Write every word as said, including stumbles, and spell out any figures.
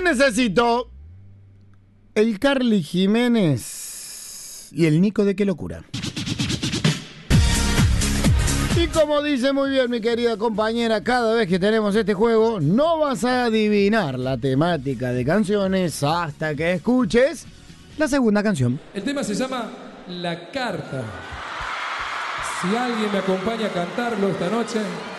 necesito? El Carly Jiménez y el Nico de Qué Locura. Y como dice muy bien mi querida compañera, cada vez que tenemos este juego, no vas a adivinar la temática de canciones hasta que escuches la segunda canción. El tema se llama La Carta. Si alguien me acompaña a cantarlo esta noche...